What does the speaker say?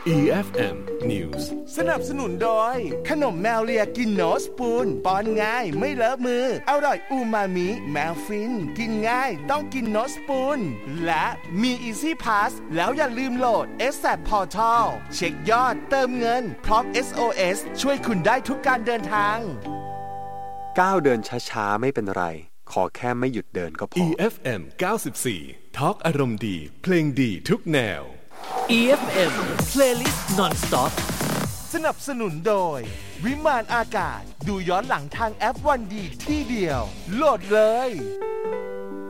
EFM News สนับสนุนโดยขนมแมวเลียกินโนสปูนป้อนง่ายไม่เลอะมืออร่อยอูมามิแมวฟินกินง่ายต้องกินโนสปูนและมี Easy Pass แล้วอย่าลืมโหลด ASAP Portal เช็คยอดเติมเงินพร้อม SOS ช่วยคุณได้ทุกการเดินทางก้าวเดินช้าๆไม่เป็นไรขอแค่ไม่หยุดเดินก็พอ EFM 94 Talk อารมณ์ดีเพลงดีทุกแนว EFM Playlist Non-Stop สนับสนุนโดยวิมานอากาศดูย้อนหลังทางแอปวันดีที่เดียวโหลดเลย